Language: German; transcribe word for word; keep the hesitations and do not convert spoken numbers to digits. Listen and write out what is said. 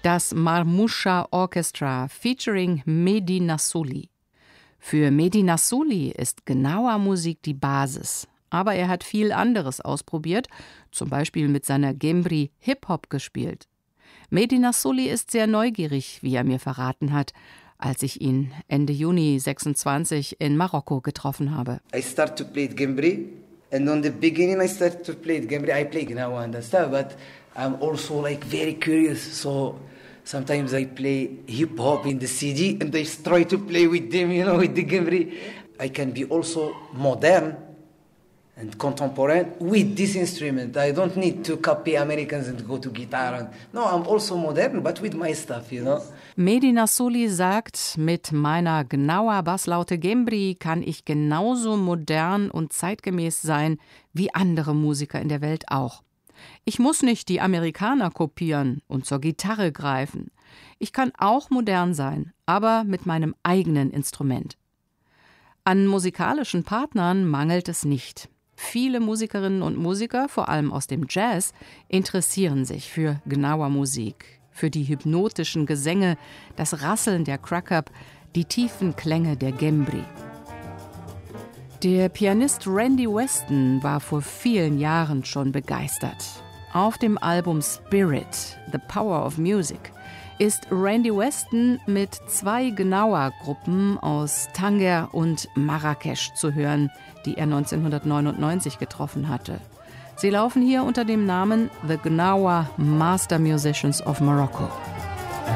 Das Marmoucha Orchestra featuring Mehdi Nassuli. Für Mehdi Nassuli ist Gnawa-Musik die Basis. Aber er hat viel anderes ausprobiert, zum Beispiel mit seiner Gembri Hip-Hop gespielt. Mehdi Nassuli ist sehr neugierig, wie er mir verraten hat, als ich ihn Ende Juni sechsundzwanzig in Marokko getroffen habe. I start to play Gembri and on the beginning I start to play Gembri. I play Gnawa and stuff, but I'm also like very curious, so sometimes I play hip-hop in the C D and I try to play with them, you know, with the Gembri. I can be also modern and contemporary with this instrument. I don't need to copy Americans and go to guitar. And, no, I'm also modern, but with my stuff, you know. Mehdi Nassuli sagt, mit meiner Gnawa Basslaute Gembri kann ich genauso modern und zeitgemäß sein wie andere Musiker in der Welt auch. Ich muss nicht die Amerikaner kopieren und zur Gitarre greifen. Ich kann auch modern sein, aber mit meinem eigenen Instrument. An musikalischen Partnern mangelt es nicht. Viele Musikerinnen und Musiker, vor allem aus dem Jazz, interessieren sich für Gnawa-Musik, für die hypnotischen Gesänge, das Rasseln der Crackab, die tiefen Klänge der Gembri. Der Pianist Randy Weston war vor vielen Jahren schon begeistert. Auf dem Album Spirit, The Power of Music, ist Randy Weston mit zwei Gnawa-Gruppen aus Tanger und Marrakesch zu hören, die er neunzehnhundertneunundneunzig getroffen hatte. Sie laufen hier unter dem Namen The Gnawa Master Musicians of Morocco.